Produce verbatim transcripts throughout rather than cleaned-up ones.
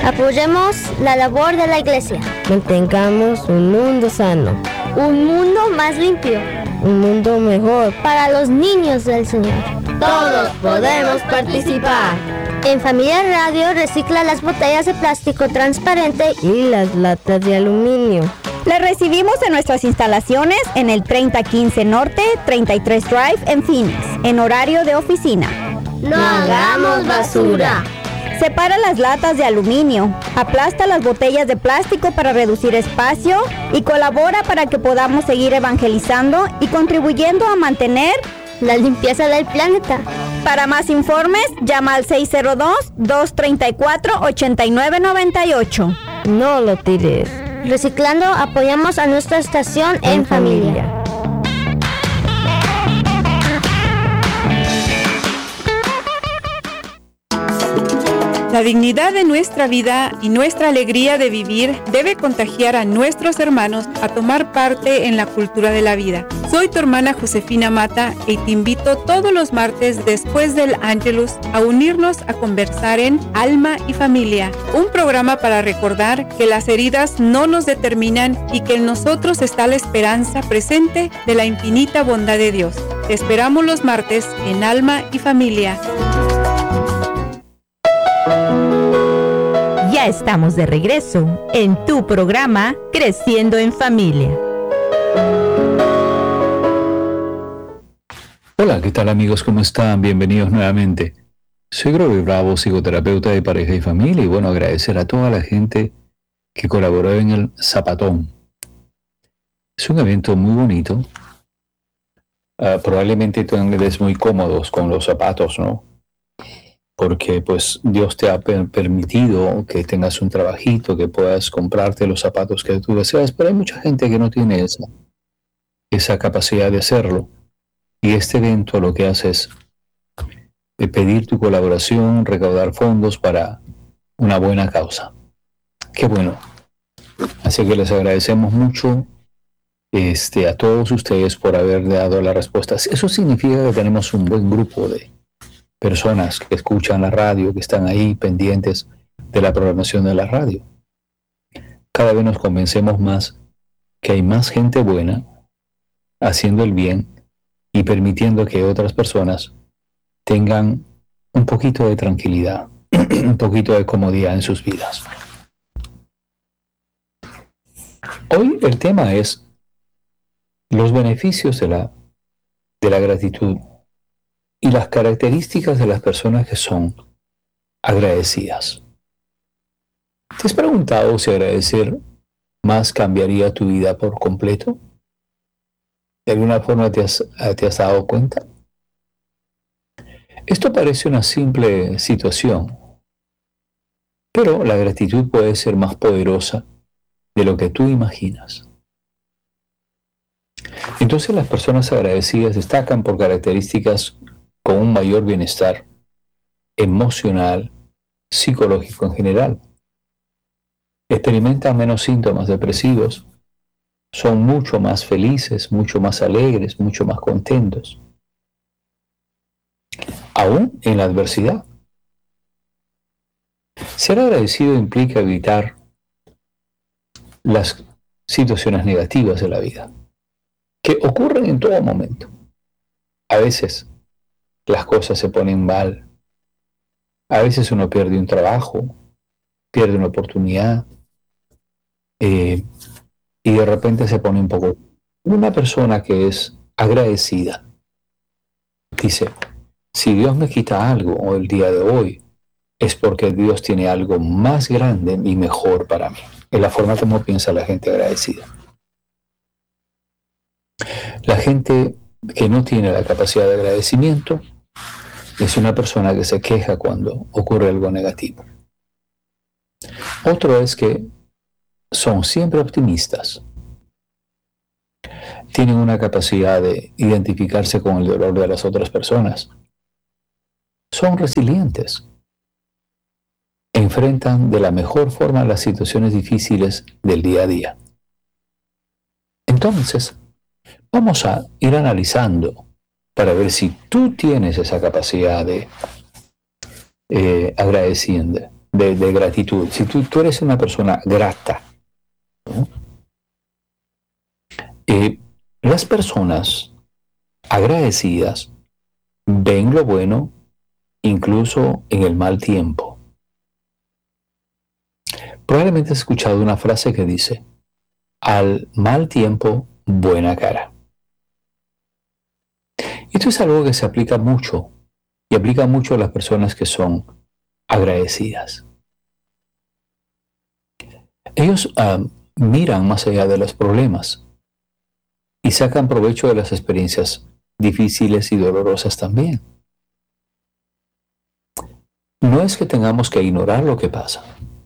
Apoyemos la labor de la iglesia. Mantengamos un mundo sano. Un mundo más limpio. Un mundo mejor para los niños del Señor. Todos podemos participar. En Familia Radio recicla las botellas de plástico transparente y las latas de aluminio. Las recibimos en nuestras instalaciones en el treinta quince Norte, treinta y tres Drive en Phoenix, en horario de oficina. No hagamos basura. Separa las latas de aluminio, aplasta las botellas de plástico para reducir espacio y colabora para que podamos seguir evangelizando y contribuyendo a mantener la limpieza del planeta. Para más informes, llama al seis cero dos, dos tres cuatro, ocho nueve nueve ocho. No lo tires. Reciclando, apoyamos a nuestra estación en, en familia. familia. La dignidad de nuestra vida y nuestra alegría de vivir debe contagiar a nuestros hermanos a tomar parte en la cultura de la vida. Soy tu hermana Josefina Mata y te invito todos los martes después del Ángelus a unirnos a conversar en Alma y Familia, un programa para recordar que las heridas no nos determinan y que en nosotros está la esperanza presente de la infinita bondad de Dios. Te esperamos los martes en Alma y Familia. Ya estamos de regreso en tu programa Creciendo en Familia. Hola, ¿qué tal amigos? ¿Cómo están? Bienvenidos nuevamente. Soy Grover Bravo, psicoterapeuta de pareja y familia, y bueno, agradecer a toda la gente que colaboró en el Zapatón. Es un evento muy bonito. Uh, probablemente tú andes muy cómodos con los zapatos, ¿no? Porque pues Dios te ha per- permitido que tengas un trabajito, que puedas comprarte los zapatos que tú deseas, pero hay mucha gente que no tiene esa, esa capacidad de hacerlo. Y este evento lo que hace es pedir tu colaboración, recaudar fondos para una buena causa. Qué bueno. Así que les agradecemos mucho este, a todos ustedes por haber dado las respuestas. Eso significa que tenemos un buen grupo de personas que escuchan la radio, que están ahí pendientes de la programación de la radio. Cada vez nos convencemos más que hay más gente buena haciendo el bien y permitiendo que otras personas tengan un poquito de tranquilidad, un poquito de comodidad en sus vidas. Hoy el tema es los beneficios de la, de la gratitud y las características de las personas que son agradecidas. ¿Te has preguntado si agradecer más cambiaría tu vida por completo? ¿De alguna forma te has, te has dado cuenta? Esto parece una simple situación, pero la gratitud puede ser más poderosa de lo que tú imaginas. Entonces las personas agradecidas destacan por características con un mayor bienestar emocional, psicológico en general. Experimentan menos síntomas depresivos, son mucho más felices, mucho más alegres, mucho más contentos, aún en la adversidad. Ser agradecido implica evitar las situaciones negativas de la vida, que ocurren en todo momento. A veces las cosas se ponen mal. A veces uno pierde un trabajo, pierde una oportunidad, eh, y de repente se pone un poco... Una persona que es agradecida dice, si Dios me quita algo el día de hoy, es porque Dios tiene algo más grande y mejor para mí. Es la forma como piensa la gente agradecida. La gente que no tiene la capacidad de agradecimiento es una persona que se queja cuando ocurre algo negativo. Otro es que son siempre optimistas. Tienen una capacidad de identificarse con el dolor de las otras personas. Son resilientes. Enfrentan de la mejor forma las situaciones difíciles del día a día. Entonces, vamos a ir analizando para ver si tú tienes esa capacidad de eh, agradeciendo, de, de gratitud. Si tú, tú eres una persona grata, ¿no? eh, las personas agradecidas ven lo bueno incluso en el mal tiempo. Probablemente has escuchado una frase que dice: al mal tiempo, buena cara. Esto es algo que se aplica mucho y aplica mucho a las personas que son agradecidas. Ellos uh, miran más allá de los problemas y sacan provecho de las experiencias difíciles y dolorosas también. No es que tengamos que ignorar lo que pasa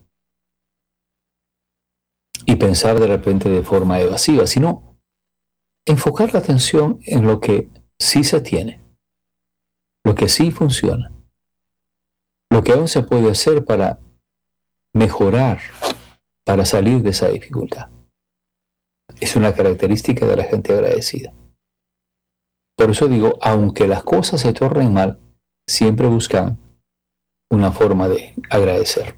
y pensar de repente de forma evasiva, sino enfocar la atención en lo que sí se tiene, lo que sí funciona, lo que aún se puede hacer para mejorar, para salir de esa dificultad. Es una característica de la gente agradecida. Por eso digo, aunque las cosas se tornen mal, siempre buscan una forma de agradecer.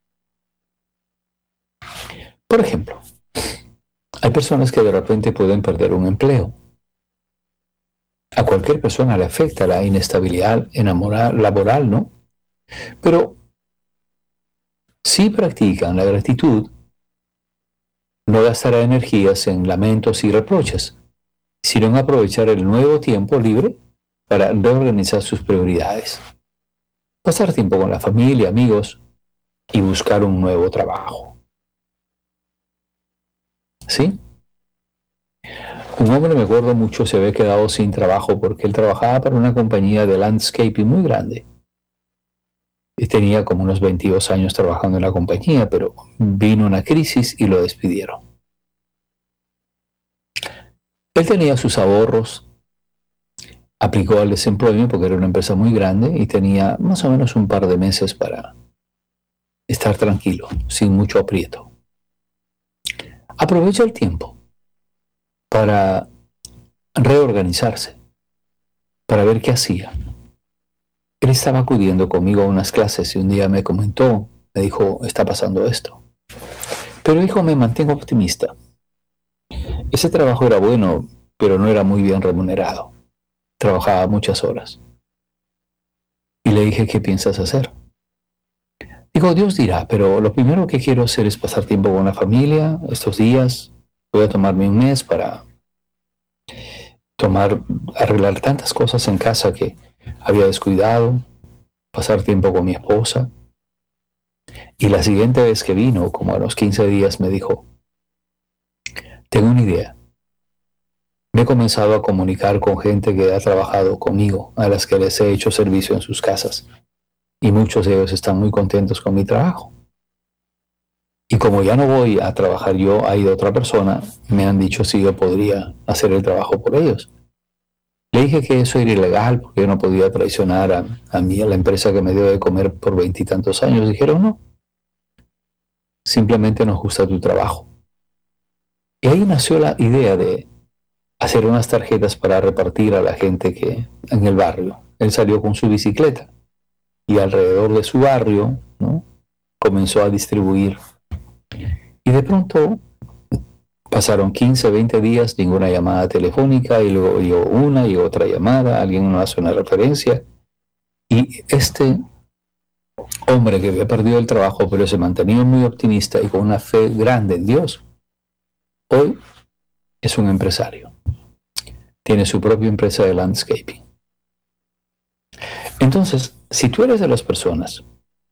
Por ejemplo, hay personas que de repente pueden perder un empleo. A cualquier persona le afecta la inestabilidad laboral, ¿no? Pero si practican la gratitud, no gastará energías en lamentos y reproches, sino en aprovechar el nuevo tiempo libre para reorganizar sus prioridades, pasar tiempo con la familia, amigos y buscar un nuevo trabajo. ¿Sí? Un hombre, me acuerdo mucho, se había quedado sin trabajo porque él trabajaba para una compañía de landscaping muy grande. Y tenía como unos veintidós años trabajando en la compañía, pero vino una crisis y lo despidieron. Él tenía sus ahorros, aplicó al desempleo porque era una empresa muy grande y tenía más o menos un par de meses para estar tranquilo, sin mucho aprieto. Aprovecha el tiempo para reorganizarse, para ver qué hacía. Él estaba acudiendo conmigo a unas clases y un día me comentó, me dijo, está pasando esto. Pero dijo, me mantengo optimista. Ese trabajo era bueno, pero no era muy bien remunerado. Trabajaba muchas horas. Y le dije, ¿qué piensas hacer? Dijo, Dios dirá, pero lo primero que quiero hacer es pasar tiempo con la familia estos días. Voy a tomarme un mes para tomar, arreglar tantas cosas en casa que había descuidado, pasar tiempo con mi esposa. Y la siguiente vez que vino, como a los quince días, me dijo, tengo una idea. Me he comenzado a comunicar con gente que ha trabajado conmigo, a las que les he hecho servicio en sus casas. Y muchos de ellos están muy contentos con mi trabajo. Y como ya no voy a trabajar yo, ha ido otra persona, me han dicho si yo podría hacer el trabajo por ellos. Le dije que eso era ilegal porque yo no podía traicionar a, a mí, a la empresa que me dio de comer por veintitantos años. Dijeron no. Simplemente nos gusta tu trabajo. Y ahí nació la idea de hacer unas tarjetas para repartir a la gente que en el barrio. Él salió con su bicicleta y alrededor de su barrio, ¿no?, comenzó a distribuir. Y de pronto pasaron quince, veinte días, ninguna llamada telefónica, y luego llegó una y otra llamada, alguien nos hace una referencia, y este hombre que había perdido el trabajo, pero se mantenía muy optimista y con una fe grande en Dios, hoy es un empresario. Tiene su propia empresa de landscaping. Entonces, si tú eres de las personas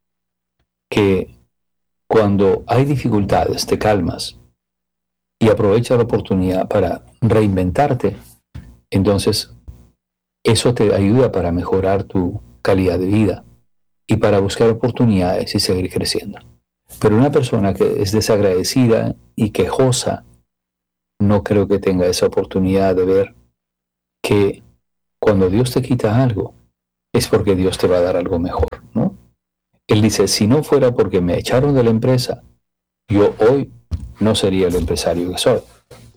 que cuando hay dificultades te calmas y aprovechas la oportunidad para reinventarte, entonces eso te ayuda para mejorar tu calidad de vida y para buscar oportunidades y seguir creciendo. Pero una persona que es desagradecida y quejosa, no creo que tenga esa oportunidad de ver que cuando Dios te quita algo, es porque Dios te va a dar algo mejor, ¿no? Él dice, si no fuera porque me echaron de la empresa, yo hoy no sería el empresario que soy.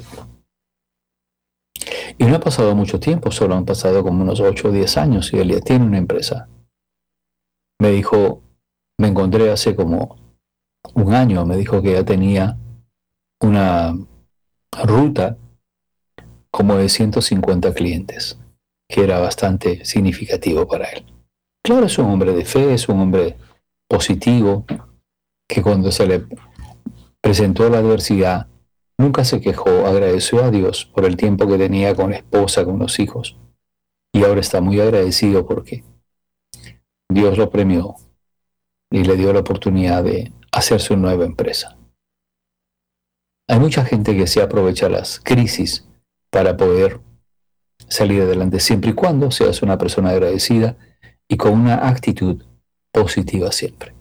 Y no ha pasado mucho tiempo, solo han pasado como unos ocho o diez años y él ya tiene una empresa. Me dijo, me encontré hace como un año, me dijo que ya tenía una ruta como de ciento cincuenta clientes, que era bastante significativo para él. Claro, es un hombre de fe, es un hombre positivo, que cuando se le presentó la adversidad, nunca se quejó, agradeció a Dios por el tiempo que tenía con la esposa, con los hijos, y ahora está muy agradecido porque Dios lo premió y le dio la oportunidad de hacer su nueva empresa. Hay mucha gente que se aprovecha las crisis para poder salir adelante, siempre y cuando seas una persona agradecida y con una actitud positiva siempre.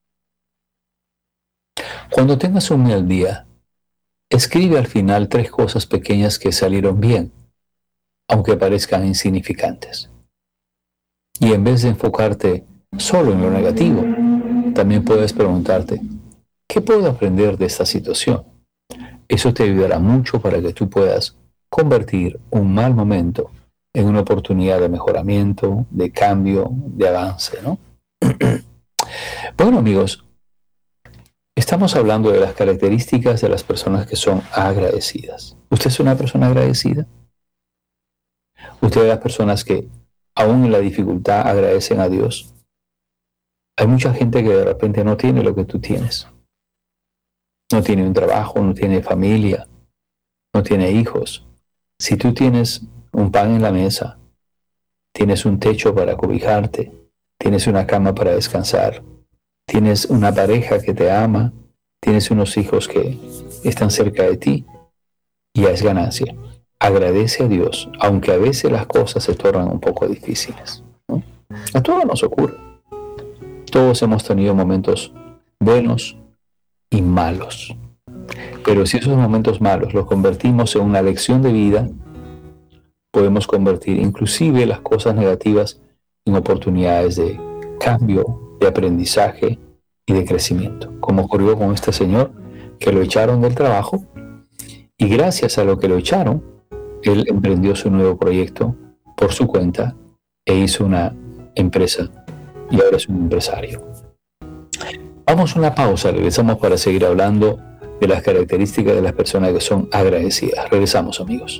Cuando tengas un mal día, escribe al final tres cosas pequeñas que salieron bien, aunque parezcan insignificantes. Y en vez de enfocarte solo en lo negativo, también puedes preguntarte, ¿qué puedo aprender de esta situación? Eso te ayudará mucho para que tú puedas convertir un mal momento en una oportunidad de mejoramiento, de cambio, de avance, ¿no? Bueno, amigos, estamos hablando de las características de las personas que son agradecidas. ¿Usted es una persona agradecida? ¿Usted es de las personas que, aún en la dificultad, agradecen a Dios? Hay mucha gente que de repente no tiene lo que tú tienes. No tiene un trabajo, no tiene familia, no tiene hijos. Si tú tienes un pan en la mesa, tienes un techo para cobijarte, tienes una cama para descansar, tienes una pareja que te ama, tienes unos hijos que están cerca de ti, ya es ganancia. Agradece a Dios, aunque a veces las cosas se tornan un poco difíciles, ¿no? A todos nos ocurre. Todos hemos tenido momentos buenos y malos. Pero si esos momentos malos los convertimos en una lección de vida, podemos convertir inclusive las cosas negativas en oportunidades de cambio, de aprendizaje y de crecimiento, como ocurrió con este señor que lo echaron del trabajo y gracias a lo que lo echaron, él emprendió su nuevo proyecto por su cuenta e hizo una empresa y ahora es un empresario. Vamos a una pausa, regresamos para seguir hablando de las características de las personas que son agradecidas. Regresamos, amigos.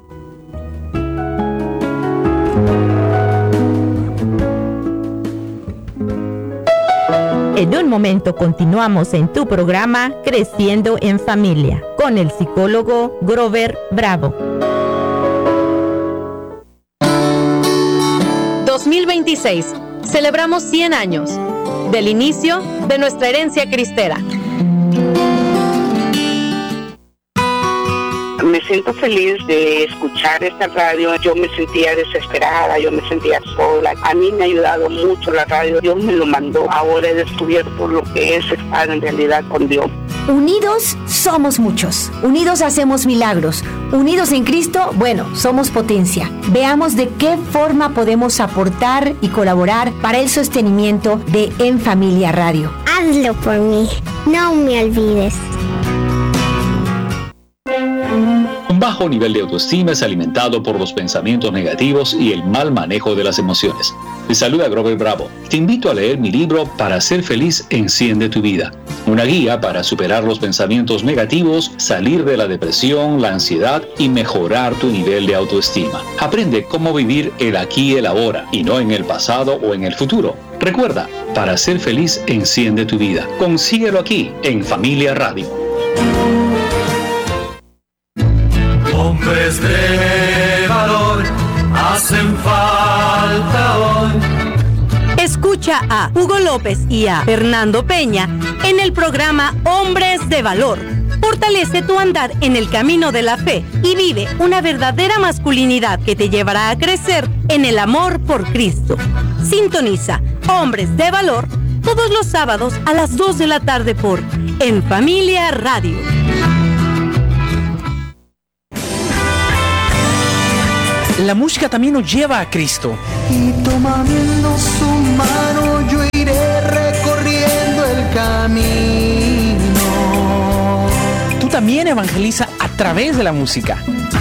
En un momento continuamos en tu programa Creciendo en Familia con el psicólogo Grover Bravo. dos mil veintiséis. Celebramos cien años del inicio de nuestra herencia cristera. Me siento feliz de escuchar esta radio. Yo me sentía desesperada, yo me sentía sola. A mí me ha ayudado mucho la radio. Dios me lo mandó. Ahora he descubierto lo que es estar en realidad con Dios. Unidos somos muchos. Unidos hacemos milagros. Unidos en Cristo, bueno, somos potencia. Veamos de qué forma podemos aportar y colaborar para el sostenimiento de En Familia Radio. Hazlo por mí. No me olvides. Un bajo nivel de autoestima es alimentado por los pensamientos negativos y el mal manejo de las emociones. Te saluda Grover Bravo. Te invito a leer mi libro Para ser feliz, enciende tu vida. Una guía para superar los pensamientos negativos, salir de la depresión, la ansiedad y mejorar tu nivel de autoestima. Aprende cómo vivir el aquí y el ahora y no en el pasado o en el futuro. Recuerda, Para ser feliz, enciende tu vida. Consíguelo aquí en Familia Radio. Hombres de valor hacen falta hoy. Escucha a Hugo López y a Fernando Peña en el programa Hombres de Valor. Fortalece tu andar en el camino de la fe y vive una verdadera masculinidad que te llevará a crecer en el amor por Cristo. Sintoniza Hombres de Valor todos los sábados a las dos de la tarde por En Familia Radio. La música también nos lleva a Cristo. Y tomando su mano yo iré recorriendo el camino. Tú también evangeliza a través de la música.